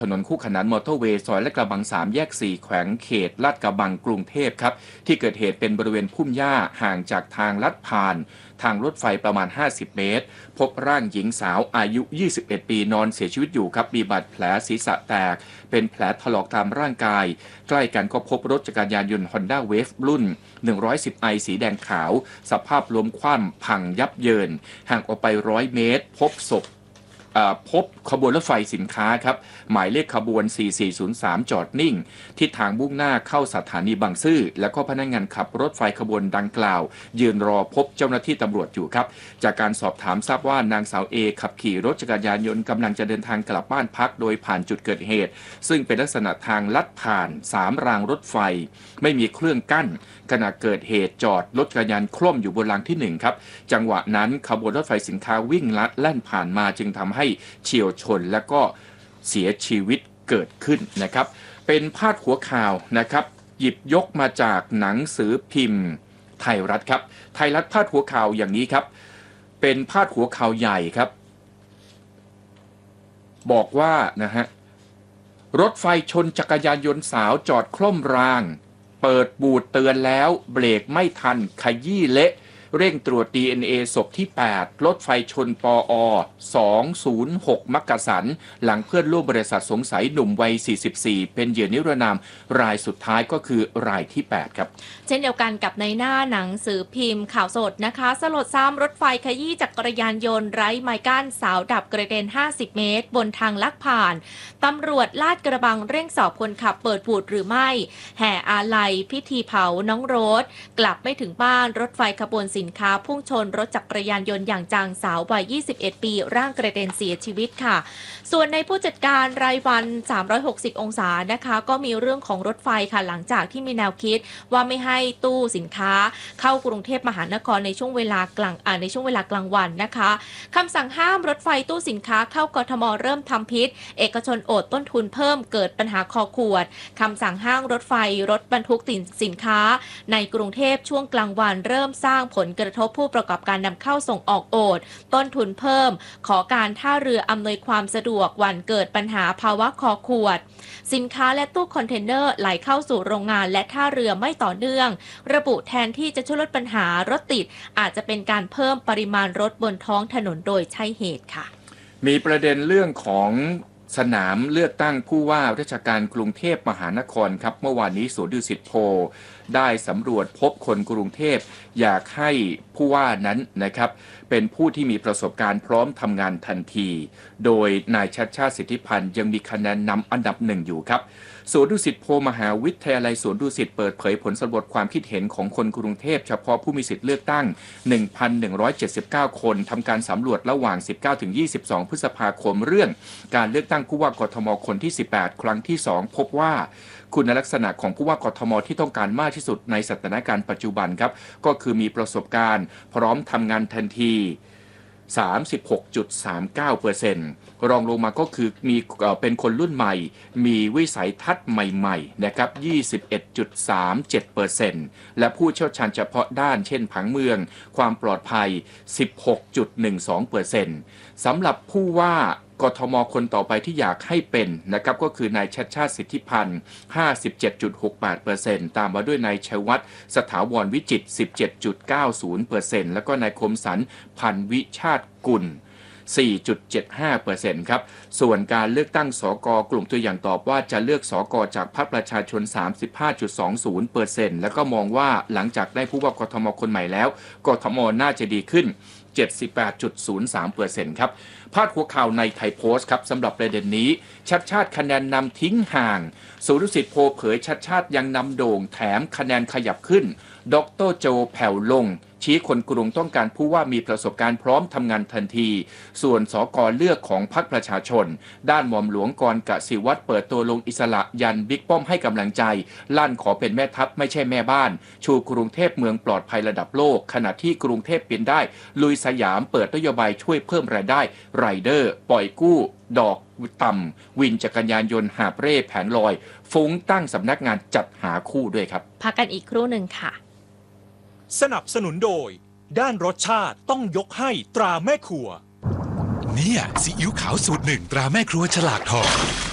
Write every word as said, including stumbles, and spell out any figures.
ถนนคู่ขนานมอเตอร์เวย์ซอยลาดกระบังสามแยกสี่แขวงเขตลาดกระบังกรุงเทพครับที่เกิดเหตุเป็นบริเวณพุ่มหญ้าห่างจากทางลัดผ่านทางรถไฟประมาณห้าสิบเมตรพบร่างหญิงสาวอายุยี่สิบเอ็ดปีนอนเสียชีวิตอยู่ครับมีบาดแผลศีรษะแตกเป็นแผลถลอกตามร่างกายใกล้กันก็พบรถจักรยานยนต์ Honda Wave รุ่น หนึ่งร้อยสิบไอ สีแดงขาวสภาพล้มคว่ำพังยับเยินห่างออกไปร้อยเมตรพบศพพบขบวนรถไฟสินค้าครับหมายเลขขบวน สี่สี่ศูนย์สาม จอดนิ่งทิศทางมุ่งหน้าเข้าสถานีบางซื่อแล้วก็พนักงานขับรถไฟขบวนดังกล่าวยืนรอพบเจ้าหน้าที่ตำรวจอยู่ครับจากการสอบถามทราบว่านางสาวเอขับขี่รถจักรยานยนต์กำลังจะเดินทางกลับบ้านพักโดยผ่านจุดเกิดเหตุซึ่งเป็นลักษณะทางลัดผ่านสามรางรถไฟไม่มีเครื่องกั้นขณะเกิดเหตุจอดรถจักรยานคล่อมอยู่บนรางที่หนึ่งครับจังหวะนั้นขบวนรถไฟสินค้าวิ่งลัดแล่นผ่านมาจึงทำให้เฉี่ยวชนและก็เสียชีวิตเกิดขึ้นนะครับเป็นพาดหัวข่าวนะครับหยิบยกมาจากหนังสือพิมพ์ไทยรัฐครับไทยรัฐพาดหัวข่าวอย่างนี้ครับเป็นพาดหัวข่าวใหญ่ครับบอกว่านะฮะรถไฟชนจักรยานยนต์สาวจอดคล่อมรางเปิดบูดเตือนแล้วเบรกไม่ทันขยี้เละเร่งตรวจ ดี เอ็น เอ ศพที่แปดรถไฟชนปอสองศูนย์หกมักกะสันหลังเพื่อนร่วมบริษัทสงสัยหนุ่มวัยสี่สิบสี่เป็นเหยื่อนิรนามรายสุดท้ายก็คือรายที่แปดครับเช่นเดียวกันกับในหน้าหนังสือพิมพ์ข่าวสดนะคะสลดซ้ำรถไฟขยี้จักรยานยนต์ไร้ไม้กั้นสาวดับกระเด็นห้าสิบเมตรบนทางลักผ่านตำรวจลาดกระบังเร่งสอบคนขับเปิดบูดหรือไม่แห่อาลัยพิธีเผาน้องโรสกลับไม่ถึงบ้านรถไฟขบวนสินค้าพุ่งชนรถจักรยานยนต์อย่างจังสาววัยยี่สิบเอ็ดปีร่างกระเด็นเสียชีวิตค่ะส่วนในผู้จัดการรายวันสามร้อยหกสิบองศานะคะก็มีเรื่องของรถไฟค่ะหลังจากที่มีแนวคิดว่าไม่ให้ตู้สินค้าเข้ากรุงเทพมหานครในช่วงเวลากลางอ่าในช่วงเวลากลางวันนะคะคำสั่งห้ามรถไฟตู้สินค้าเข้ากทมเริ่มทำพิษเอกชนโอดต้นทุนเพิ่มเกิดปัญหาคอขวดคำสั่งห้ามรถไฟรถบรรทุกสินค้าในกรุงเทพช่วงกลางวันเริ่มสร้างผลกระทบผู้ประกอบการนำเข้าส่งออกโอดต้นทุนเพิ่มขอการท่าเรืออำนวยความสะดวกวันเกิดปัญหาภาวะคอขวดสินค้าและตู้คอนเทนเนอร์ไหลเข้าสู่โรงงานและท่าเรือไม่ต่อเนื่องระบุแทนที่จะช่วยลดปัญหารถติดอาจจะเป็นการเพิ่มปริมาณรถบนท้องถนนโดยใช่เหตุค่ะมีประเด็นเรื่องของสนามเลือกตั้งผู้ว่าราชการกรุงเทพมหานครครับเมื่อวานนี้ศูนย์ดุสิตโพลได้สำรวจพบคนกรุงเทพอยากให้ผู้ว่านั้นนะครับเป็นผู้ที่มีประสบการณ์พร้อมทำงานทันทีโดยนายชัชชาติสิทธิพันธ์ยังมีคะแนนนำอันดับหนึ่งอยู่ครับศูนย์ดุสิตโพลมหาวิทยาลัยสวนดุสิตเปิดเผยผลสำรวจความคิดเห็นของคนกรุงเทพเฉพาะผู้มีสิทธิ์เลือกตั้ง หนึ่งพันหนึ่งร้อยเจ็ดสิบเก้า คนทำการสำรวจระหว่าง สิบเก้าถึงยี่สิบสอง พฤษภาคมเรื่องการเลือกตั้งผู้ว่ากทมคนที่สิบแปดครั้งที่สองพบว่าคุณลักษณะของผู้ว่ากทมที่ต้องการมากที่สุดในสถานการณ์ปัจจุบันครับก็คือมีประสบการณ์พร้อมทำงานทันที สามสิบหกจุดสามเก้าเปอร์เซ็นต์ รองลงมาก็คือมีเป็นคนรุ่นใหม่มีวิสัยทัศน์ใหม่ๆนะครับ ยี่สิบเอ็ดจุดสามเจ็ดเปอร์เซ็นต์ และผู้เชี่ยวชาญเฉพาะด้านเช่นผังเมืองความปลอดภัย สิบหกจุดหนึ่งสองเปอร์เซ็นต์ สำหรับผู้ว่ากทมคนต่อไปที่อยากให้เป็นนะครับก็คือนายชัชชาติสิทธิพันธ์ ห้าสิบเจ็ดจุดหกแปดเปอร์เซ็นต์ ตามมาด้วยนายชัยวัฒน์สถาวรวิจิตร สิบเจ็ดจุดเก้าศูนย์เปอร์เซ็นต์ แล้วก็นายคมสันพันวิชาติกุล สี่จุดเจ็ดห้าเปอร์เซ็นต์ ครับส่วนการเลือกตั้งสกกลุ่มตัวอย่างตอบว่าจะเลือกสกจากพรรคประชาชน สามสิบห้าจุดสองศูนย์เปอร์เซ็นต์ แล้วก็มองว่าหลังจากได้ผู้ว่ากทมคนใหม่แล้วกทมน่าจะดีขึ้น เจ็ดสิบแปดจุดศูนย์สามเปอร์เซ็นต์ ครับพาดหัวข่าวในไทยโพสต์ครับสำหรับประเด็นนี้ชัดชาติคะแนนนำทิ้งห่างศูนย์ดุสิตโพลเผยชัดชาติยังนำโด่งแถมคะแนนขยับขึ้นดร.โจแผ่วลงชี้คนกรุงต้องการผู้ว่ามีประสบการณ์พร้อมทำงานทันทีส่วนสกเลือกของพรรคประชาชนด้านหม่อมหลวงกรกสิวัตรเปิดตัวลงอิสระยันบิ๊กป้อมให้กำลังใจลั่นขอเป็นแม่ทัพไม่ใช่แม่บ้านชูกรุงเทพเมืองปลอดภัยระดับโลกขณะที่กรุงเทพเปลี่ยนได้ลุยสยามเปิดนโยบายช่วยเพิ่มรายได้ไรเดอร์ปล่อยกู้ดอกต่ำวินจักรยานยนต์หาบเร่แผงลอยฟุ้งตั้งสำนักงานจัดหาคู่ด้วยครับพักกันอีกครู่หนึ่งค่ะสนับสนุนโดยด้านรสชาติต้องยกให้ตราแม่ครัวเนี่ยซีอิ๊วขาวสูตรหนึ่งตราแม่ครัวฉลากทอง